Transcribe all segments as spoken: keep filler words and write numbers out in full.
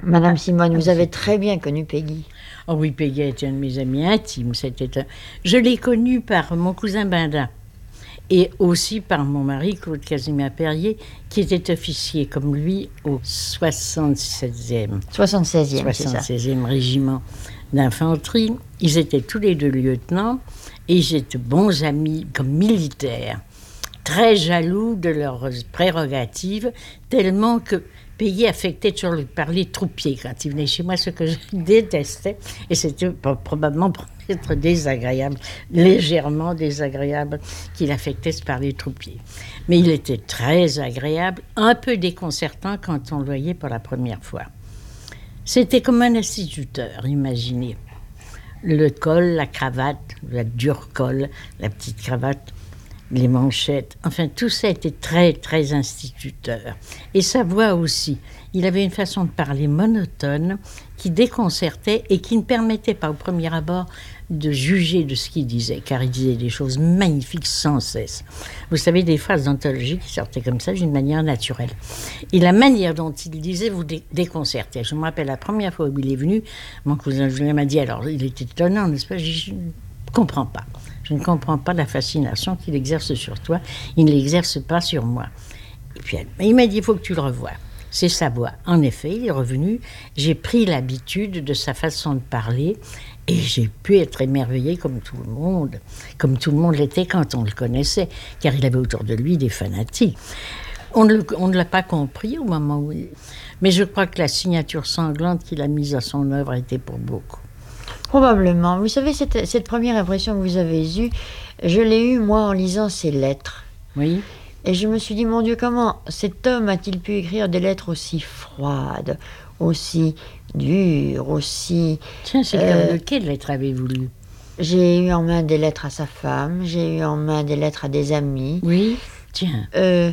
Madame Simone, vous avez très bien connu Peggy. Oh oui, Peggy était un de mes amis intimes. C'était un... Je l'ai connue par mon cousin Bindin et aussi par mon mari, Claude Casimir Perrier, qui était officier comme lui au soixante-seizième. soixante-seizième, c'est ça. soixante-seizième régiment d'infanterie. Ils étaient tous les deux lieutenants et ils étaient bons amis comme militaires, très jaloux de leurs prérogatives, tellement que Peggy affectait toujours lui parler troupier quand il venait chez moi, ce que je détestais, et c'était probablement pour être désagréable, légèrement désagréable, qu'il affectait se parler troupier. Mais il était très agréable, un peu déconcertant quand on le voyait pour la première fois. C'était comme un instituteur, imaginez. Le col, la cravate, la dure colle, la petite cravate, les manchettes, enfin tout ça était très très instituteur. Et sa voix aussi. Il avait une façon de parler monotone qui déconcertait et qui ne permettait pas au premier abord de juger de ce qu'il disait, car il disait des choses magnifiques sans cesse. Vous savez, des phrases d'anthologie qui sortaient comme ça d'une manière naturelle. Et la manière dont il disait vous dé- déconcertait. Je me rappelle la première fois où il est venu, mon cousin Julien m'a dit, alors il était étonnant, n'est-ce pas? Je ne comprends pas. Je ne comprends pas la fascination qu'il exerce sur toi. Il ne l'exerce pas sur moi. Et puis il m'a dit, il faut que tu le revoies. C'est sa voix. En effet, il est revenu. J'ai pris l'habitude de sa façon de parler et j'ai pu être émerveillée comme tout le monde, comme tout le monde l'était quand on le connaissait, car il avait autour de lui des fanatiques. On ne, on ne l'a pas compris au moment où... Il... Mais je crois que la signature sanglante qu'il a mise à son œuvre a été pour beaucoup. Probablement. Vous savez, cette, cette première impression que vous avez eue, je l'ai eue, moi, en lisant ses lettres. Oui. Et je me suis dit, mon Dieu, comment cet homme a-t-il pu écrire des lettres aussi froides, aussi dures, aussi... Tiens, c'est euh, comme quelle lettre avez-vous lu? J'ai eu en main des lettres à sa femme, j'ai eu en main des lettres à des amis. Oui, tiens. Euh,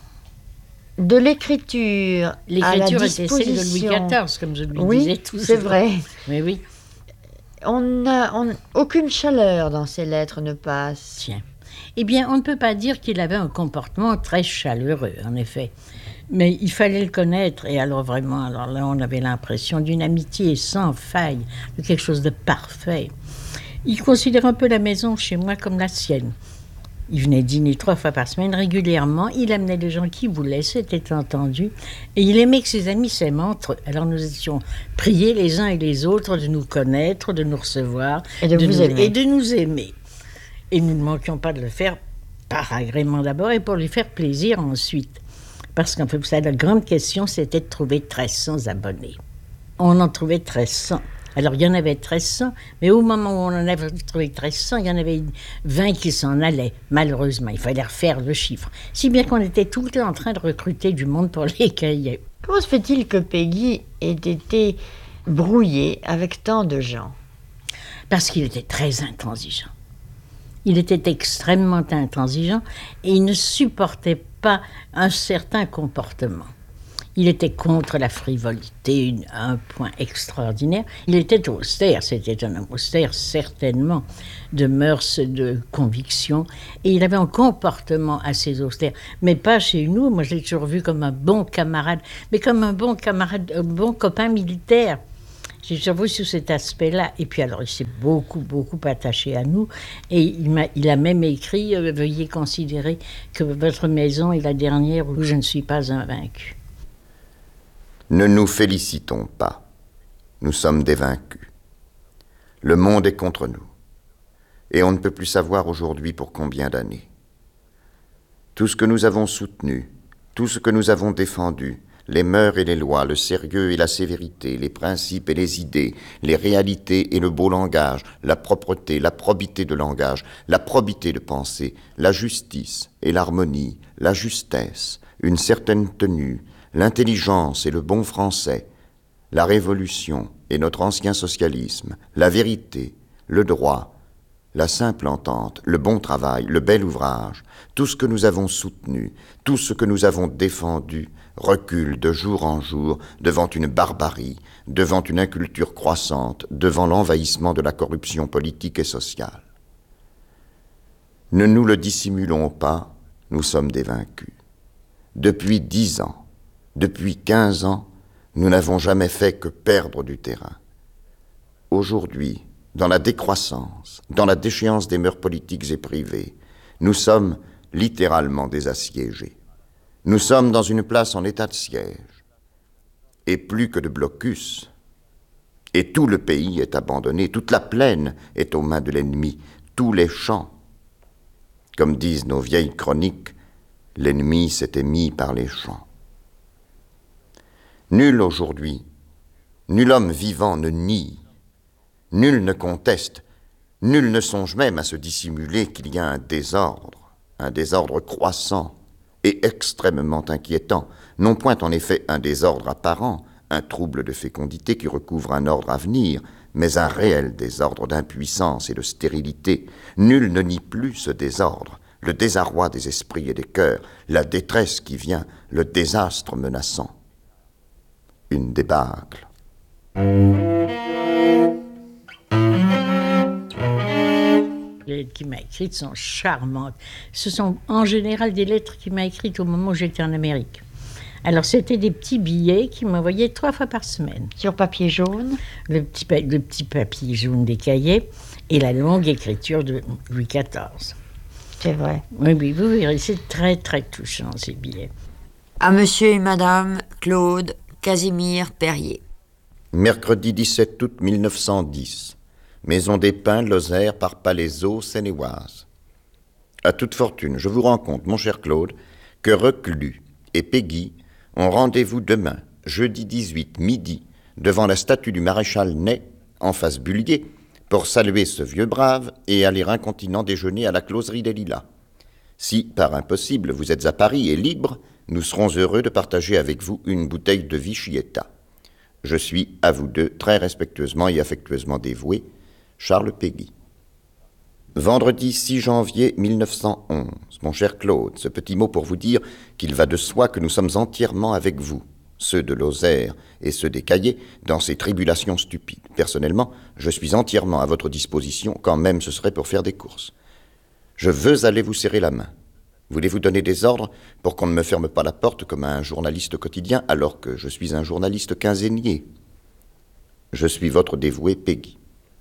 de l'écriture à la disposition... L'écriture était celle de Louis quatorze, comme je lui oui, disais tout. C'est vrai. Oui, oui. On n'a on, aucune chaleur dans ces lettres ne passe. Tiens. Eh bien, on ne peut pas dire qu'il avait un comportement très chaleureux, en effet. Mais il fallait le connaître, et alors vraiment, alors là, on avait l'impression d'une amitié sans faille, de quelque chose de parfait. Il considérait un peu la maison chez moi comme la sienne. Il venait dîner trois fois par semaine régulièrement. Il amenait les gens qui voulaient, c'était entendu. Et il aimait que ses amis s'aiment entre eux. Alors nous étions priés les uns et les autres de nous connaître, de nous recevoir et de, de vous nous, aimer. et de nous aimer. Et nous ne manquions pas de le faire par agrément d'abord et pour lui faire plaisir ensuite. Parce qu'en fait, vous savez, la grande question, c'était de trouver treize cents abonnés. On en trouvait treize cents. Alors, il y en avait treize cents, mais au moment où on en avait trouvé treize cents, il y en avait vingt qui s'en allaient. Malheureusement, il fallait refaire le chiffre. Si bien qu'on était tout le temps en train de recruter du monde pour les cahiers. Comment se fait-il que Peggy ait été brouillé avec tant de gens? Parce qu'il était très intransigeant. Il était extrêmement intransigeant et il ne supportait pas un certain comportement. Il était contre la frivolité, un point extraordinaire. Il était austère, c'était un homme austère, certainement, de mœurs, de convictions. Et il avait un comportement assez austère, mais pas chez nous. Moi, je l'ai toujours vu comme un bon camarade, mais comme un bon camarade, un bon copain militaire. J'ai toujours vu sous cet aspect-là. Et puis alors, il s'est beaucoup, beaucoup attaché à nous. Et il, m'a, il a même écrit euh, « Veuillez considérer que votre maison est la dernière où je ne suis pas invaincu ». Ne nous félicitons pas. Nous sommes des vaincus. Le monde est contre nous. Et on ne peut plus savoir aujourd'hui pour combien d'années. Tout ce que nous avons soutenu, tout ce que nous avons défendu, les mœurs et les lois, le sérieux et la sévérité, les principes et les idées, les réalités et le beau langage, la propreté, la probité de langage, la probité de pensée, la justice et l'harmonie, la justesse, une certaine tenue, l'intelligence et le bon français, la révolution et notre ancien socialisme, la vérité, le droit, la simple entente, le bon travail, le bel ouvrage, tout ce que nous avons soutenu, tout ce que nous avons défendu, recule de jour en jour devant une barbarie, devant une inculture croissante, devant l'envahissement de la corruption politique et sociale. Ne nous le dissimulons pas, nous sommes des vaincus. Depuis dix ans, depuis quinze ans, Nous n'avons jamais fait que perdre du terrain. Aujourd'hui, dans la décroissance, dans la déchéance des mœurs politiques et privées, nous sommes littéralement des assiégés. Nous sommes dans une place en état de siège. Et plus que de blocus. Et tout le pays est abandonné, toute la plaine est aux mains de l'ennemi, tous les champs. Comme disent nos vieilles chroniques, l'ennemi s'était mis par les champs. Nul aujourd'hui, nul homme vivant ne nie, nul ne conteste, nul ne songe même à se dissimuler qu'il y a un désordre, un désordre croissant et extrêmement inquiétant, non point en effet un désordre apparent, un trouble de fécondité qui recouvre un ordre à venir, mais un réel désordre d'impuissance et de stérilité. Nul ne nie plus ce désordre, le désarroi des esprits et des cœurs, la détresse qui vient, le désastre menaçant. Une débâcle. Les lettres qu'il m'a écrites sont charmantes. Ce sont en général des lettres qu'il m'a écrites au moment où j'étais en Amérique. Alors, c'était des petits billets qu'il m'envoyait trois fois par semaine. Sur papier jaune? Le petit, pa- le petit papier jaune des cahiers et la longue écriture de Louis quatorze. C'est vrai. Oui, oui, vous verrez, c'est très, très touchant, ces billets. À monsieur et madame Claude Casimir Perrier. Mercredi dix-sept août mille neuf cent dix. Maison des Pins, Lozère, par Palaiseau, Seine-et-Oise. À toute fortune, je vous rends compte, mon cher Claude, que Reclus et Péguy ont rendez-vous demain, jeudi dix-huit, midi, devant la statue du maréchal Ney, en face Bullier, pour saluer ce vieux brave et aller incontinent déjeuner à la closerie des Lilas. Si, par impossible, vous êtes à Paris et libre, nous serons heureux de partager avec vous une bouteille de Vichyetta. Je suis, à vous deux, très respectueusement et affectueusement dévoué, Charles Péguy. Vendredi six janvier mille neuf cent onze. Mon cher Claude, ce petit mot pour vous dire qu'il va de soi que nous sommes entièrement avec vous, ceux de Lozère et ceux des Cahiers, dans ces tribulations stupides. Personnellement, je suis entièrement à votre disposition, quand même ce serait pour faire des courses. Je veux aller vous serrer la main. Voulez-vous donner des ordres pour qu'on ne me ferme pas la porte comme à un journaliste quotidien, alors que je suis un journaliste quinzainier? Je suis votre dévoué Péguy.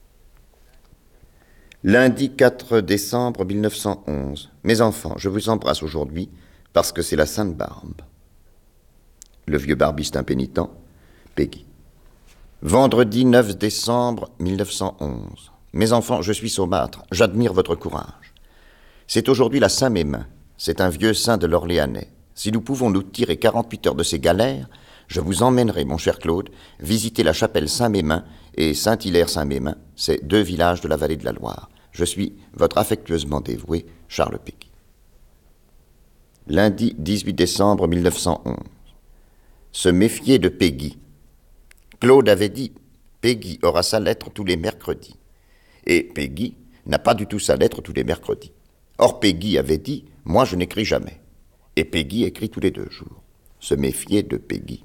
Lundi quatre décembre mille neuf cent onze. Mes enfants, je vous embrasse aujourd'hui parce que c'est la Sainte Barbe. Le vieux barbiste impénitent, Péguy. Vendredi neuf décembre mille neuf cent onze. Mes enfants, je suis saumâtre, j'admire votre courage. C'est aujourd'hui la Saint-Mémin, c'est un vieux saint de l'Orléanais. Si nous pouvons nous tirer quarante-huit heures de ces galères, je vous emmènerai, mon cher Claude, visiter la chapelle Saint-Mémin et Saint-Hilaire-Saint-Mémin, c'est deux villages de la vallée de la Loire. Je suis votre affectueusement dévoué, Charles Péguy. Lundi dix-huit décembre mille neuf cent onze. Se méfier de Péguy. Claude avait dit « Péguy aura sa lettre tous les mercredis ». Et Péguy n'a pas du tout sa lettre tous les mercredis. Or Péguy avait dit « Moi je n'écris jamais ». Et Péguy écrit tous les deux jours. Se méfier de Péguy.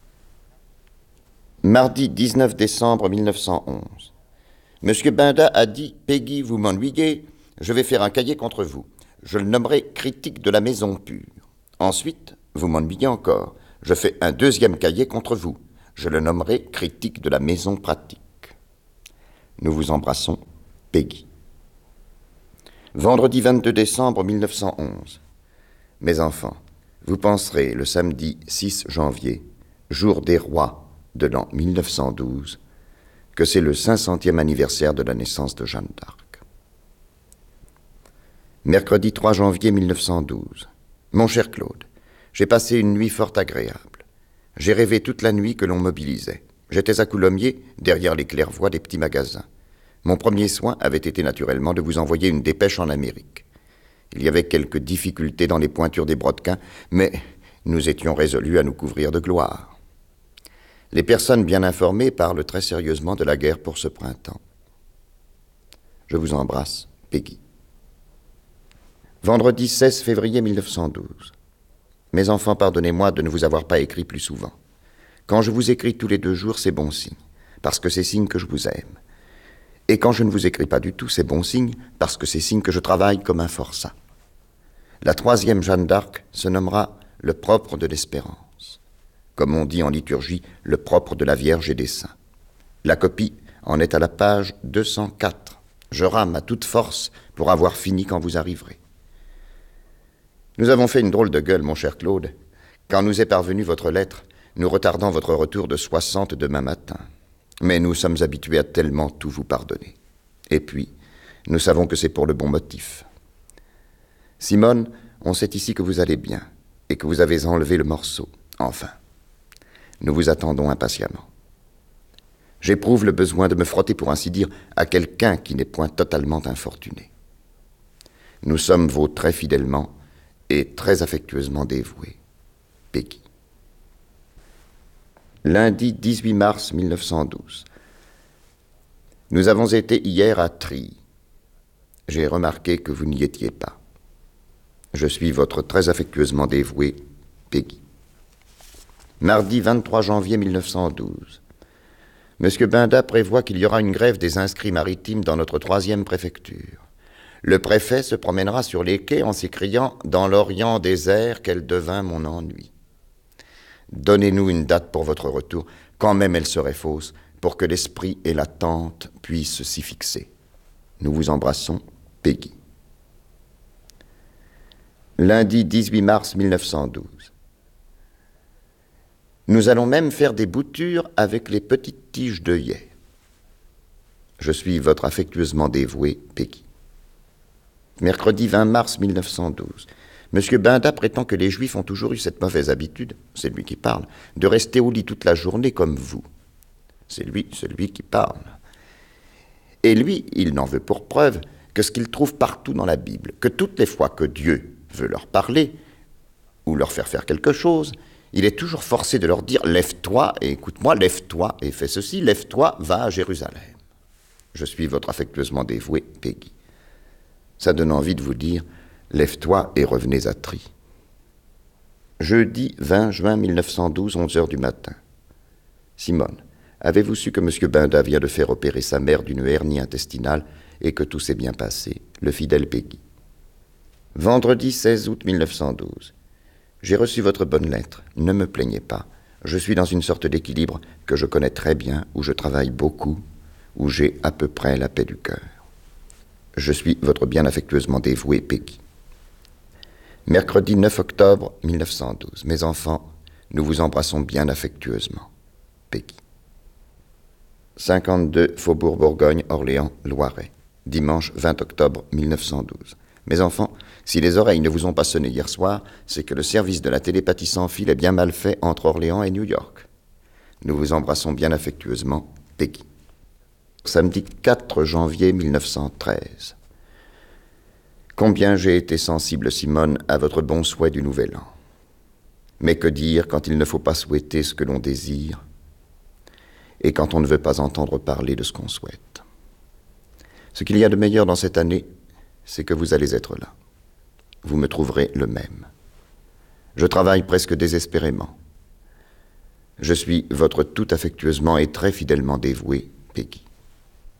Mardi dix-neuf décembre mille neuf cent onze. Monsieur Binda a dit « Péguy, vous m'ennuyez, je vais faire un cahier contre vous. Je le nommerai critique de la maison pure. Ensuite, vous m'ennuyez encore, je fais un deuxième cahier contre vous. Je le nommerai critique de la maison pratique. Nous vous embrassons, Péguy. Vendredi vingt-deux décembre mille neuf cent onze. Mes enfants, vous penserez le samedi six janvier, jour des rois de l'an mille neuf cent douze, que c'est le cinq centième anniversaire de la naissance de Jeanne d'Arc. Mercredi trois janvier mille neuf cent douze. Mon cher Claude, j'ai passé une nuit fort agréable. J'ai rêvé toute la nuit que l'on mobilisait. J'étais à Coulommiers, derrière les claires-voies des petits magasins. Mon premier soin avait été naturellement de vous envoyer une dépêche en Amérique. Il y avait quelques difficultés dans les pointures des brodequins, mais nous étions résolus à nous couvrir de gloire. Les personnes bien informées parlent très sérieusement de la guerre pour ce printemps. Je vous embrasse, Péguy. Vendredi seize février mille neuf cent douze. Mes enfants, pardonnez-moi de ne vous avoir pas écrit plus souvent. Quand je vous écris tous les deux jours, c'est bon signe, parce que c'est signe que je vous aime. Et quand je ne vous écris pas du tout, c'est bon signe, parce que c'est signe que je travaille comme un forçat. La troisième Jeanne d'Arc se nommera le propre de l'espérance. comme on dit en liturgie, le propre de la Vierge et des saints. La copie en est à la page deux cent quatre. Je rame à toute force pour avoir fini quand vous arriverez. Nous avons fait une drôle de gueule, mon cher Claude, quand nous est parvenue votre lettre, nous retardant votre retour de soixante demain matin. Mais nous sommes habitués à tellement tout vous pardonner. Et puis, nous savons que c'est pour le bon motif. Simone, on sait ici que vous allez bien et que vous avez enlevé le morceau. Enfin, nous vous attendons impatiemment. J'éprouve le besoin de me frotter, pour ainsi dire, à quelqu'un qui n'est point totalement infortuné. Nous sommes vos très fidèlement et très affectueusement dévoués. Peggy. Lundi dix-huit mars mille neuf cent douze. Nous avons été hier à Trilly. J'ai remarqué que vous n'y étiez pas. Je suis votre très affectueusement dévoué, Peggy. Mardi vingt-trois janvier mille neuf cent douze. Monsieur Binda prévoit qu'il y aura une grève des inscrits maritimes dans notre troisième préfecture. Le préfet se promènera sur les quais en s'écriant « Dans l'Orient désert, quel devint mon ennui ». Donnez-nous une date pour votre retour, quand même elle serait fausse, pour que l'esprit et l'attente puissent s'y fixer. Nous vous embrassons, Peggy. Lundi dix-huit mars mille neuf cent douze. Nous allons même faire des boutures avec les petites tiges d'œillet. Je suis votre affectueusement dévoué, Peggy. Mercredi vingt mars mille neuf cent douze. Monsieur Binda prétend que les Juifs ont toujours eu cette mauvaise habitude, c'est lui qui parle, de rester au lit toute la journée comme vous. C'est lui, c'est lui qui parle. Et lui, il n'en veut pour preuve que ce qu'il trouve partout dans la Bible, que toutes les fois que Dieu veut leur parler ou leur faire faire quelque chose, il est toujours forcé de leur dire « Lève-toi et écoute-moi, lève-toi et fais ceci, lève-toi, va à Jérusalem. » Je suis votre affectueusement dévoué, Peggy. Ça donne envie de vous dire « Lève-toi et revenez à Trilly. » Jeudi vingt juin mille neuf cent douze, onze heures du matin. Simone, avez-vous su que M. Binda vient de faire opérer sa mère d'une hernie intestinale et que tout s'est bien passé? Le fidèle Peggy. Vendredi seize août mille neuf cent douze. J'ai reçu votre bonne lettre. Ne me plaignez pas. Je suis dans une sorte d'équilibre que je connais très bien, où je travaille beaucoup, où j'ai à peu près la paix du cœur. Je suis votre bien affectueusement dévoué, Peggy. Mercredi neuf octobre mille neuf cent douze. Mes enfants, nous vous embrassons bien affectueusement, Peggy. cinquante-deux Faubourg Bourgogne, Orléans, Loiret. Dimanche vingt octobre mille neuf cent douze. Mes enfants, si les oreilles ne vous ont pas sonné hier soir, c'est que le service de la télépathie sans fil est bien mal fait entre Orléans et New York. Nous vous embrassons bien affectueusement, Peggy. Samedi quatre janvier mille neuf cent treize. Combien j'ai été sensible, Simone, à votre bon souhait du Nouvel An. Mais que dire quand il ne faut pas souhaiter ce que l'on désire et quand on ne veut pas entendre parler de ce qu'on souhaite. Ce qu'il y a de meilleur dans cette année, c'est que vous allez être là. Vous me trouverez le même. Je travaille presque désespérément. Je suis votre tout affectueusement et très fidèlement dévoué, Peggy.